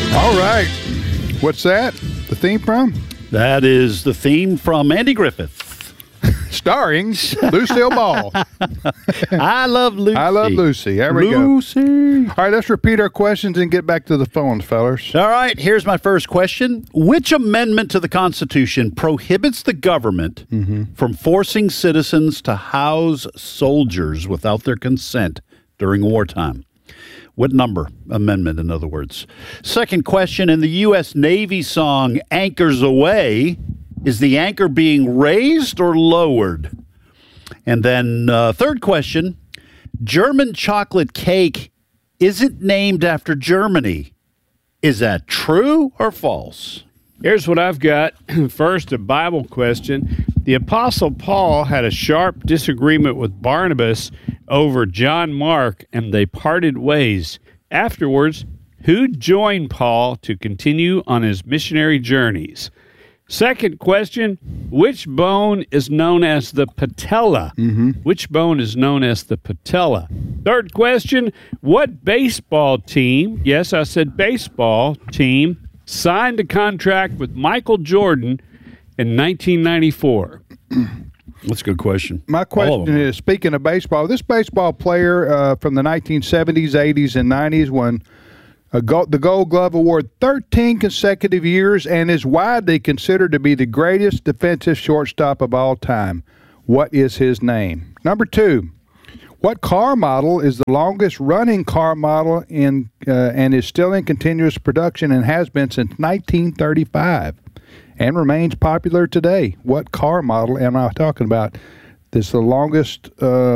All right. What's that? The theme from? That is the theme from Andy Griffith. Starring Lucille Ball. I Love Lucy. I Love Lucy. There we go. Lucy. All right, let's repeat our questions and get back to the phones, fellas. All right, here's my first question. Which amendment to the Constitution prohibits the government from forcing citizens to house soldiers without their consent during wartime? What number? Amendment, in other words. Second question, in the U.S. Navy song Anchors Aweigh, is the anchor being raised or lowered? And then third question, German chocolate cake isn't named after Germany. Is that true or false? Here's what I've got. First, a Bible question. The Apostle Paul had a sharp disagreement with Barnabas over John Mark, and they parted ways. Afterwards, who joined Paul to continue on his missionary journeys? Second question, which bone is known as the patella? Which bone is known as the patella? Third question, what baseball team, yes, I said baseball team, signed a contract with Michael Jordan in 1994? That's a good question. My question is, speaking of baseball, this baseball player from the 1970s, 80s, and 90s won the Gold Glove Award 13 consecutive years and is widely considered to be the greatest defensive shortstop of all time. What is his name? Number two, what car model is the longest running car model and is still in continuous production and has been since 1935 and remains popular today? What car model am I talking about? This is the longest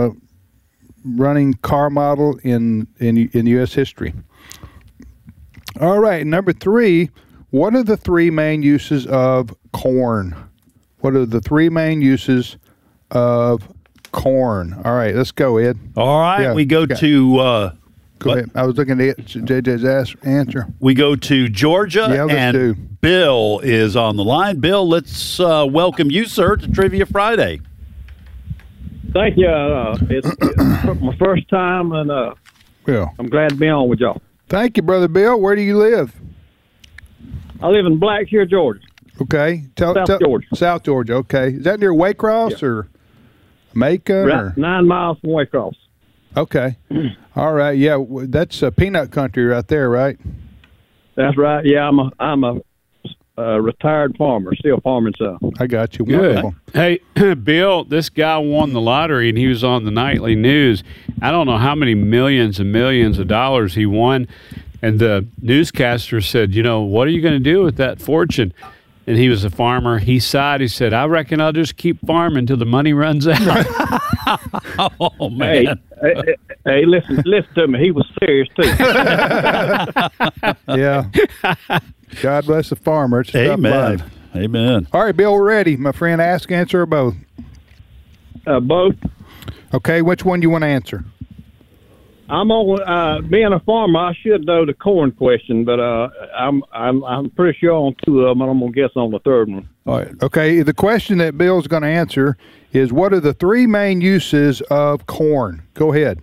running car model in U.S. history. All right, number three, what are the three main uses of corn? What are the three main uses of corn? All right, let's go, Ed. All right, Yeah, we go to... Go ahead. I was looking at JJ's answer. We go to Georgia, Yeah, let's and do. Bill is on the line. Bill, let's welcome you, sir, to Trivia Friday. Thank you. It's my first time, and Yeah. I'm glad to be on with y'all. Thank you, Brother Bill. Where do you live? I live in Blackshear, Georgia. Okay. South Georgia. South Georgia, okay. Is that near Waycross or Macon? Right, Or? 9 miles from Waycross. Okay. All right. Yeah, that's peanut country right there, right? That's right. Yeah, I'm a retired farmer, still farming some. I got you. Good. Wonderful. Hey, Bill, this guy won the lottery, and he was on the nightly news. I don't know how many millions and millions of dollars he won. And the newscaster said, what are you going to do with that fortune? And he was a farmer. He sighed. He said, I reckon I'll just keep farming until the money runs out. Oh, man. Hey, listen to me. He was serious, too. Yeah. God bless the farmer. It's a tough Amen. life. Amen. All right, Bill, we're ready. My friend, ask, answer, or both. Both. Okay, which one do you want to answer? I'm on. Being a farmer, I should know the corn question, but I'm pretty sure on two of them, and I'm gonna guess on the third one. All right. Okay, the question that Bill's going to answer is, what are the three main uses of corn? Go ahead.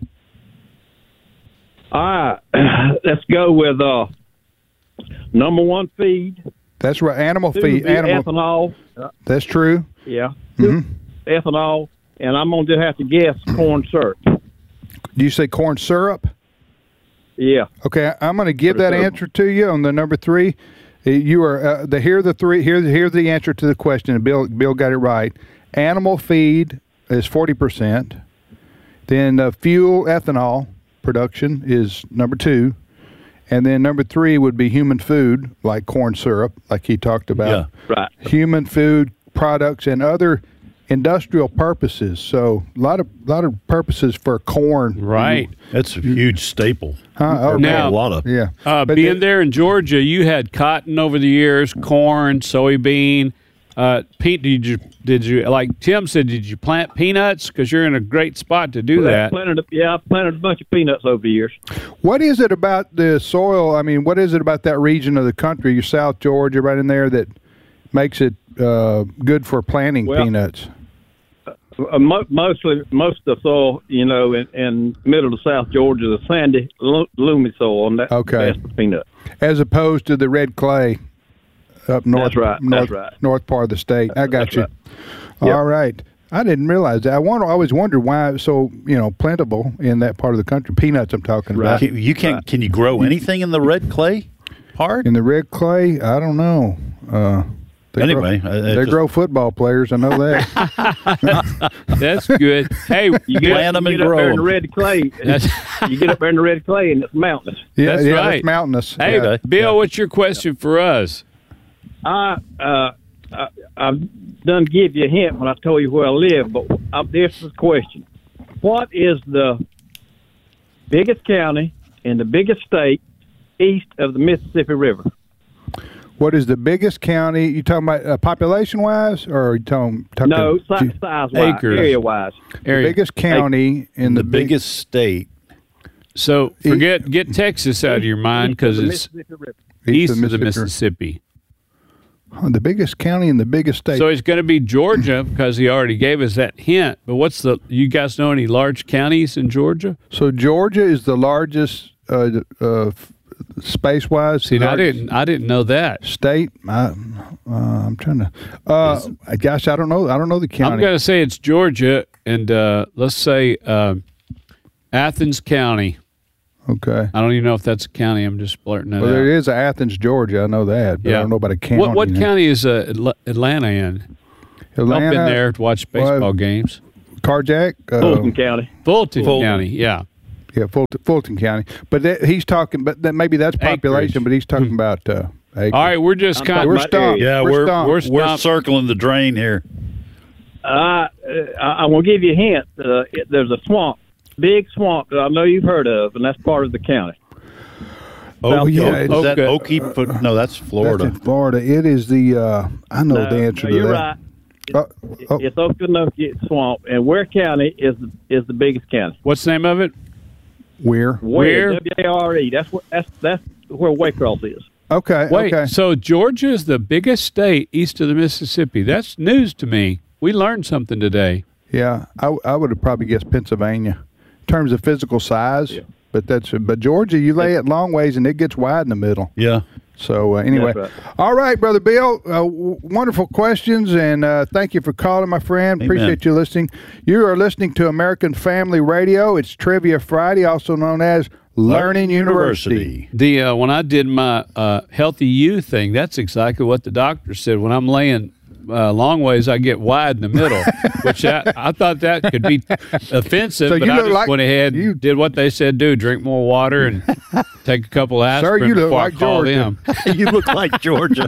All right, let's go with number one, feed. That's right. Animal Two feed. would be Animal. ethanol. That's true. Yeah. Mm-hmm. Ethanol, and I'm gonna just have to guess corn syrup. Do you say corn syrup? Yeah. Okay, I'm going to give Pretty that simple. answer to you on the number three. You are here's the answer to the question. And Bill got it right. Animal feed is 40%. Then fuel ethanol production is number two, and then number three would be human food like corn syrup, like he talked about. Yeah. Right. Human food products and other industrial purposes. So a lot of purposes for corn. Right. That's a huge staple. Huh? Okay. Now- A lot of. Yeah. But Being there in Georgia, you had cotton over the years, corn, soybean. Did you like Tim said? Did you plant peanuts? Because you're in a great spot to do that. I've planted a bunch of peanuts over the years. What is it about the soil? I mean, what is it about that region of the country, your South Georgia, right in there, that makes it good for planting Well, peanuts? most of the soil, in middle to South Georgia, the sandy, loomy soil, and that's Okay. best for peanut. As opposed to the red clay up north, That's right. north part of the state. I got That's you. right. All right. I didn't realize that. I always wondered why it's so plentiful in that part of the country. Peanuts, I'm talking about. Can you grow anything in the red clay part? In the red clay, I don't know. They grow football players. I know that. That's good. Hey, Plant them and Up grow there in the them. red clay. You get up there in the red clay, and it's mountainous. Yeah, That's right. It's mountainous. hey, Yeah. Bill, what's your question for us? I've done give you a hint when I told you where I live, but this is the question: what is the biggest county in the biggest state east of the Mississippi River? What is the biggest county? You talking about population-wise, or are you talking No, size-wise, Acres. area-wise. the biggest county in The biggest state. So get Texas out of your mind because East of the it's Mississippi River. east of the Mississippi. The biggest county in the biggest state. So it's going to be Georgia because he already gave us that hint. But you guys know any large counties in Georgia? So Georgia is the largest space-wise. See, I didn't know that. State. I'm trying to. Gosh, I don't know. I don't know the county. I'm going to say it's Georgia, and let's say Athens County. Okay. I don't even know if that's a county. I'm just blurting that Well, out. there is Athens, Georgia. I know that, but I don't know about a county. What county is Atlanta in? Atlanta. I've been there to watch baseball games. Carjack. Fulton County. Fulton County, yeah. Yeah, Fulton County. But he's talking. But maybe that's population. Acreage. But he's talking about. Acreage. All right, we're just kind We're of stumped. Yeah, we're stumped. we're circling the drain here. I will give you a hint. There's a swamp, big swamp that I know you've heard of, and that's part of the county. Oh, yeah. Is that Okie? No, that's Florida. That's in Florida. It is the. I know the answer to you're that. right. It's Okanokie Swamp, and Ware County is the biggest county. What's the name of it? Where? Ware? W-A-R-E. That's where Waycross is. Okay. Wait, Okay. so Georgia is the biggest state east of the Mississippi. That's news to me. We learned something today. Yeah, I would have probably guessed Pennsylvania in terms of physical size. Yeah. But Georgia, you lay it long ways and it gets wide in the middle. Yeah. So anyway, That's all right, Brother Bill, wonderful questions, and thank you for calling, my friend. Amen. Appreciate you listening. You are listening to American Family Radio. It's Trivia Friday, also known as Learning University. When I did my Healthy You thing, that's exactly what the doctor said. When I'm laying long ways, I get wide in the middle, which I thought that could be offensive, So but you I look just like went ahead and did what they said do, drink more water and take a couple aspirin Sir, you look before like I call Georgia. them. You look like Georgia.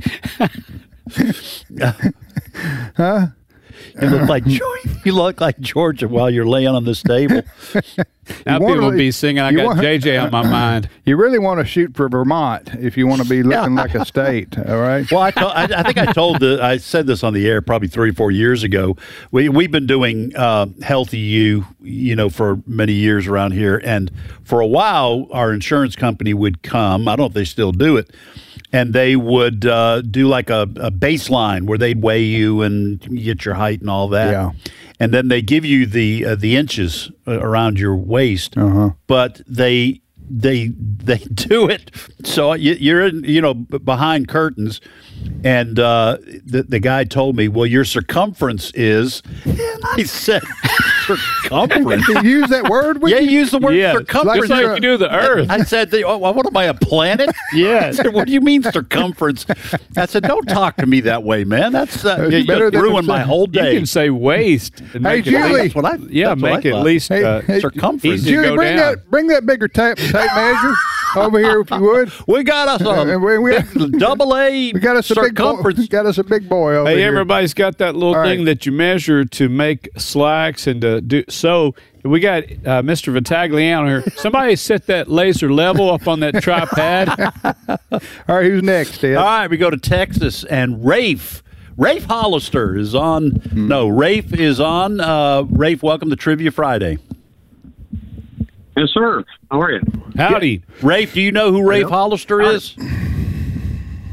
Huh? You look like Georgia while you're laying on this table. Now wanna- people will be singing, I you got want- JJ on my mind. You really want to shoot for Vermont if you want to be looking like a state, all right? Well, I think I said this on the air probably 3 or 4 years ago. We've been doing Healthy You, for many years around here, and for a while, our insurance company would come. I don't know if they still do it, and they would do like a baseline where they'd weigh you and get your height and all that. Yeah. And then they give you the inches around your waist, but they do it so you're in, behind curtains, and the guy told me, well, your circumference is. I said, circumference. You use that word? Yeah, you use the word Yeah, circumference. just like you do the Earth. I said, what am I, a planet? Yeah. I said, what do you mean circumference? I said, don't talk to me that way, man. That's you better than ruined my whole You day. can say waist. And Hey, make it Julie. least- That's what I make I it at thought. least Hey, circumference. easy to Julie, go down. bring that bigger tape measure over here if you would. We got us a we double A We got us a big boy. circumference. Got us a big boy over Hey, here. everybody's got that little All thing right. that you measure to make slacks and to do. So we got Mr. Vitagliano here. Somebody set that laser level up on that tripod. All right, who's next, Ted? All right, we go to Texas, and Rafe Hollister is on. No, Rafe is on. Rafe, welcome to Trivia Friday. Yes, sir. How are you? Howdy. Rafe, do you know who Rafe Hollister is?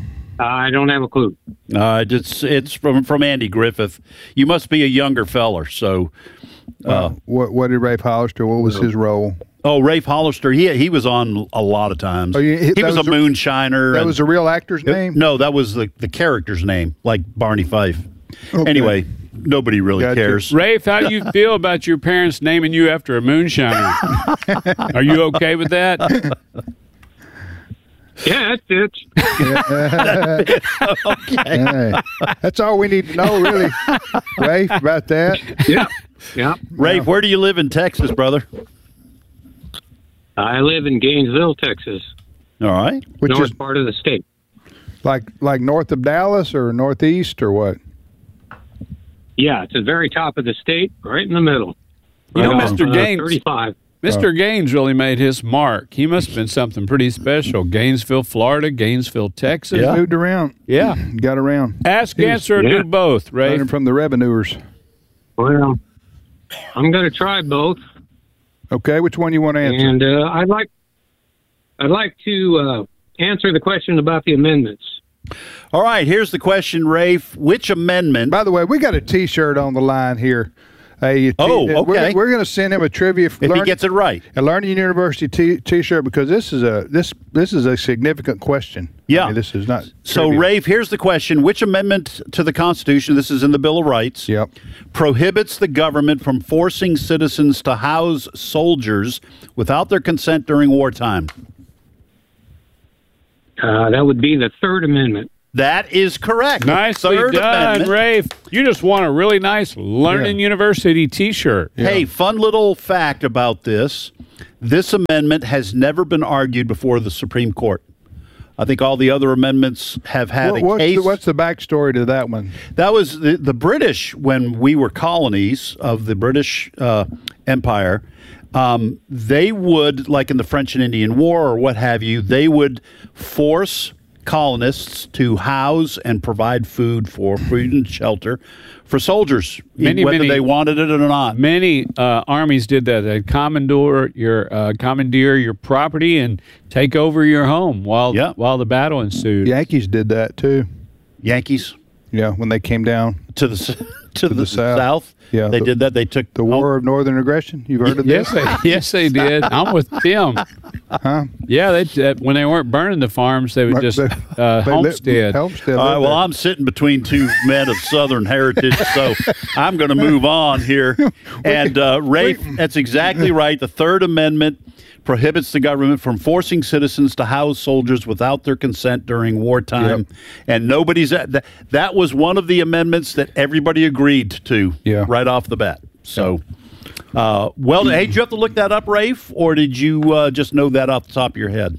I don't have a clue. It's from Andy Griffith. You must be a younger feller. So, What did Rafe Hollister? What was his role? Rafe Hollister. He was on a lot of times. Oh, he was a moonshiner. That was a real actor's name? No, that was the character's name, like Barney Fife. Okay. Anyway, nobody really cares. Rafe, how do you feel about your parents naming you after a moonshiner? Are you okay with that? Yeah, that fits. Okay. Hey, that's all we need to know, really, Rafe, about that. Yeah. Rafe, where do you live in Texas, brother? I live in Gainesville, Texas, All right. Which north is part of the state. like north of Dallas or northeast or what? Yeah, it's the very top of the state, right in the middle. You know, Right off, Mr. Gaines, 35. Mr. Gaines really made his mark. He must have been something pretty special. Gainesville, Florida, Gainesville, Texas. Yeah. Moved around. Yeah. Got around. Ask, answer, or do both, Rafe. Learning from the revenuers. Well, I'm going to try both, Okay, which one you want to answer? and I'd like to answer the question about the amendments. All right. Here's the question, Rafe. Which amendment? By the way, we got a T-shirt on the line here. Okay. okay. We're going to send him a trivia. If he gets it right. A Learning University T-shirt because this is a significant question. Yeah. I mean, this is not. So, trivia. Rafe, here's the question. Which amendment to the Constitution, this is in the Bill of Rights, Yep. prohibits the government from forcing citizens to house soldiers without their consent during wartime? That would be the Third Amendment. That is correct. Nicely Third done, Amendment. Rafe. You just won a really nice Learning University T-shirt. Hey, fun little fact about this. This amendment has never been argued before the Supreme Court. I think all the other amendments have had a case. What's the backstory to that one? That was the British, when we were colonies of the British Empire, they would, like in the French and Indian War or what have you, they would force colonists to house and provide food and shelter for soldiers, whether they wanted it or not. Many armies did that. They'd commandeer your property and take over your home while the battle ensued. Yankees did that too. Yankees? Yeah, when they came down to the south. Yeah, they did that. They took the War of Northern Aggression. You've heard of this? Yes, they did. I'm with them. Huh? Yeah, when they weren't burning the farms, they would just homestead. All right, well, I'm sitting between two men of Southern heritage, so I'm going to move on here. And Rafe, that's exactly right. The Third Amendment prohibits the government from forcing citizens to house soldiers without their consent during wartime. Yep. And that was one of the amendments that everybody agreed to right off the bat. So, hey, did you have to look that up, Rafe, or did you just know that off the top of your head?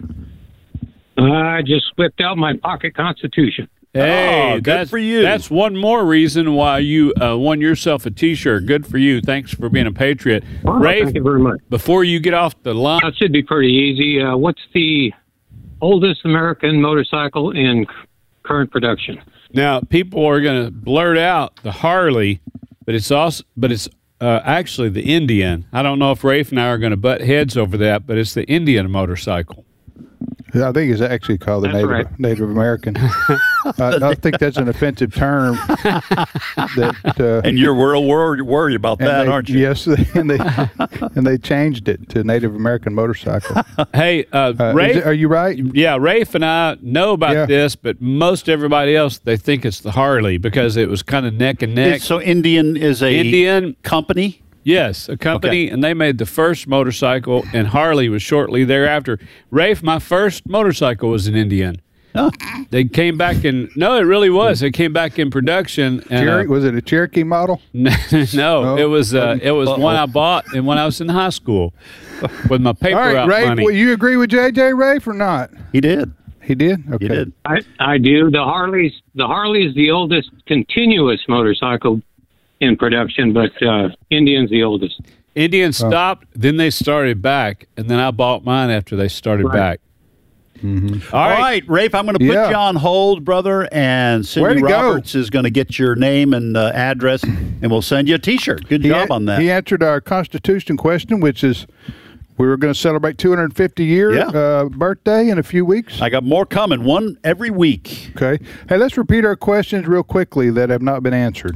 I just whipped out my pocket Constitution. Hey, good for you. That's one more reason why you won yourself a T-shirt. Good for you. Thanks for being a patriot. Well, Rafe, thank you very much. before you get off the line. That should be pretty easy. What's the oldest American motorcycle in current production? Now, people are going to blurt out the Harley, but it's actually the Indian. I don't know if Rafe and I are going to butt heads over that, but it's the Indian motorcycle. I think it's actually called the Native American. I think that's an offensive term. And you're worried about that, aren't you? Yes, and they changed it to Native American motorcycle. Hey, Rafe, are you right? Yeah, Rafe and I know about this, but most everybody else, they think it's the Harley because it was kind of neck and neck. So Indian is a company? Yes, a company, and they made the first motorcycle, and Harley was shortly thereafter. Rafe, my first motorcycle was an Indian. Oh. They came back in. No, it really was. They came back in production. And, was it a Cherokee model? No, it was one I bought and when I was in high school with my paper out Rafe, money. Well, you agree with JJ, Rafe, or not? He did. He did? Okay. He did. I do. The Harley is the oldest continuous motorcycle in production, but Indian's the oldest. Indian stopped, then they started back, and then I bought mine after they started back. Mm-hmm. All right, Rafe, I'm going to put you on hold, brother, and Cindy Roberts is going to get your name and address, and we'll send you a T-shirt. Good job on that. He answered our Constitution question, which is We were going to celebrate 250-year birthday in a few weeks. I got more coming, one every week. Okay. Hey, let's repeat our questions real quickly that have not been answered.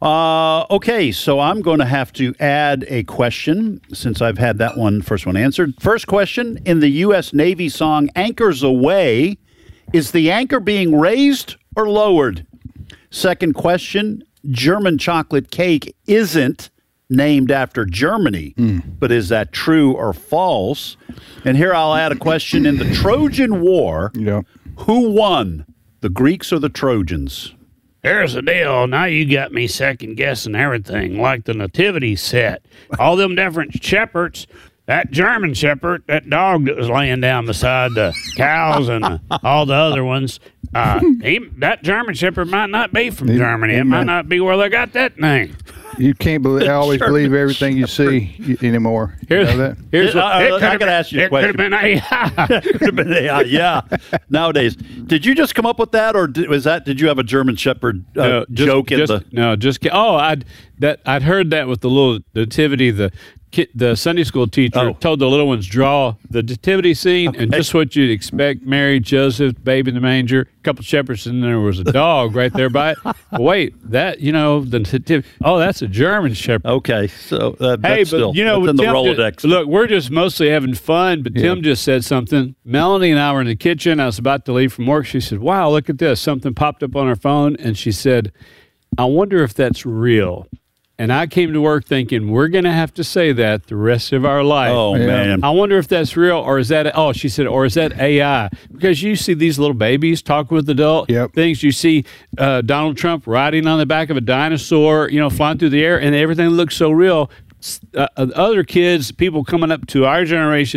Okay, so I'm going to have to add a question since I've had that first one answered. First question, in the U.S. Navy song Anchors Aweigh, is the anchor being raised or lowered? Second question, German chocolate cake isn't named after Germany, but is that true or false? And here I'll add a question. In the Trojan War, who won, the Greeks or the Trojans? Here's the deal. Now you got me second guessing everything, like the nativity set. All them different shepherds. That German shepherd, that dog that was laying down beside the cows and all the other ones, that German shepherd might not be from Germany. It might not be where they got that name. You can't always believe everything you see anymore. You know that? I got to ask you a question. It could have been AI. Could have been AI, yeah. Nowadays, did you just come up with that, or did you have a German Shepherd joke in the? No, just I'd heard that with the little nativity. The Sunday school teacher told the little ones draw the nativity scene and just what you'd expect: Mary, Joseph, baby in the manger, a couple shepherds, and there was a dog right there by it. But wait, that the nativity. Oh, that's a German shepherd. Okay, so that's hey, still, but you know, that's in the Tim Rolodex. Look, we're just mostly having fun. But Tim just said something. Melanie and I were in the kitchen. I was about to leave from work. She said, "Wow, look at this! Something popped up on her phone," and she said, "I wonder if that's real." And I came to work thinking, we're going to have to say that the rest of our life. Oh, man. I wonder if that's real, or is that, she said, or is that AI? Because you see these little babies talk with adult things. You see Donald Trump riding on the back of a dinosaur, flying through the air, and everything looks so real. Other kids, people coming up to our generation,